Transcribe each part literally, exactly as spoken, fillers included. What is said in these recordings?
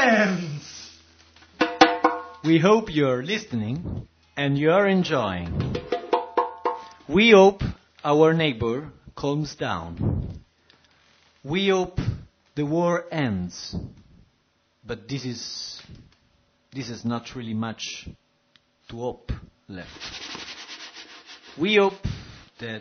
friends! We hope you're listening and you're enjoying. We hope our neighbor calms down. We hope the war ends. But this is this is not really much to hope left. We hope that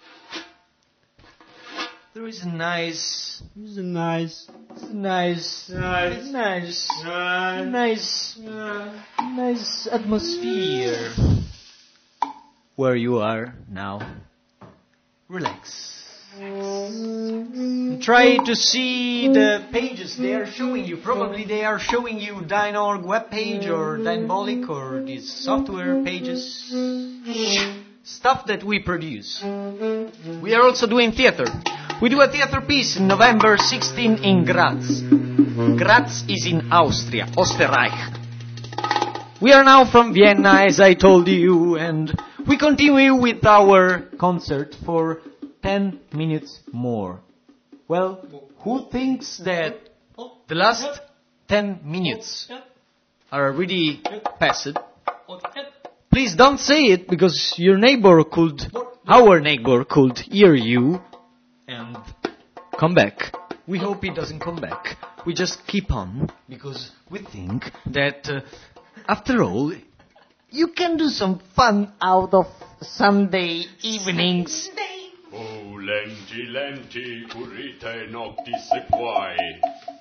there is a nice, This is a nice, nice, Nice. nice, nice, nice, nice atmosphere where you are now. Relax. Try to see the pages they are showing you. Probably they are showing you Dynorg webpage or Dynbolic or these software pages. Stuff that we produce. We are also doing theater. We do a theater piece in November sixteenth in Graz. Graz is in Austria, Österreich. We are now from Vienna, as I told you, and we continue with our concert for ten minutes more. Well, who thinks that the last ten minutes are already passed? Please don't say it, because your neighbor could, our neighbor could hear you and come back. We hope he doesn't come back. We just keep on, because we think that, uh, after all, you can do some fun out of Sunday evenings. Oh, lenti, lenti, currite noctis equae.